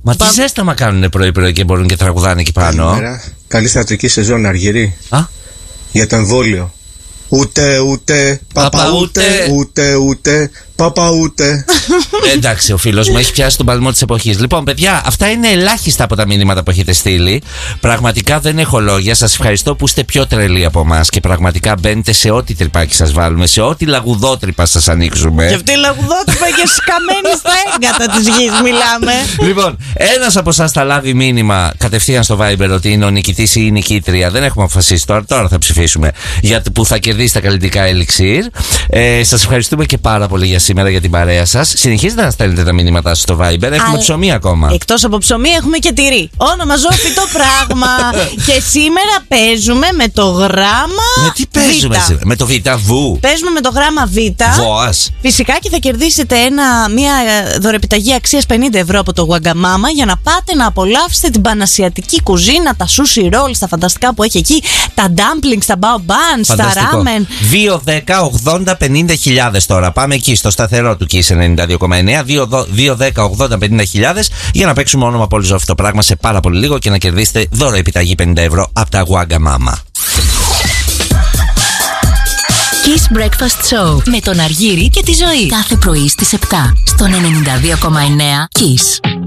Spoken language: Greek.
Μα τι ζέσταμα κάνουνε πρωί-πρωί και μπορούν και τραγουδάνε εκεί πάνω. Καλημέρα. Καλή στρατιωτική σεζόν, Αργυρή. Για το εμβόλιο. Ούτε, παπα ούτε, παπα ούτε. Εντάξει, ο φίλος μου έχει πιάσει τον παλμό της εποχής. Λοιπόν, παιδιά, αυτά είναι ελάχιστα από τα μηνύματα που έχετε στείλει. Πραγματικά δεν έχω λόγια. Σας ευχαριστώ που είστε πιο τρελοί από εμάς και πραγματικά μπαίνετε σε ό,τι τρυπάκι σας βάλουμε, σε ό,τι λαγουδότρυπα σας ανοίξουμε. Και αυτή η λαγουδότρυπα και σκαμμένη στα έγκατα της γης μιλάμε. Λοιπόν, ένας από εσάς θα λάβει μήνυμα κατευθείαν στο Viber ότι είναι ο νικητής ή η νικήτρια. Δεν έχουμε αποφασίσει τώρα θα ψηφίσουμε για που θα κερδίσει τα καλλιτικά ελιξίρ. Σας ευχαριστούμε και πάρα πολύ για σήμερα, για την παρέα σας. Συνεχίζετε να στέλνετε τα μηνύματά σας στο Viber. Έχουμε ψωμί ακόμα. Εκτός από ψωμί έχουμε και τυρί. Όνομα ζώφιτο πράγμα. Και σήμερα παίζουμε με το γράμμα. Με τι παίζουμε σήμερα? Με το Β, βου. Παίζουμε με το γράμμα Β. Βοάς. Φυσικά και θα κερδίσετε μια δωρεπιταγή αξίας 50 ευρώ από το Wagamama για να πάτε να απολαύσετε την πανασιατική κουζίνα, τα sushi rolls, τα φανταστικά που έχει εκεί, τα dumplings, τα bao buns, τα ramen. 2-10-80-50 τώρα. Πάμε εκεί στο σταθερό του Kiss 92,9. 2-10-80-50 για να παίξουμε όνομα πολύ αυτό το πράγμα σε πάρα πολύ λίγο και να κερδίσετε δώρο επιταγή 50 ευρώ από τα Wagamama. Kiss Breakfast Show με τον Αργύρη και τη Ζωή. Κάθε πρωί στις 7 στον 92,9 Kiss.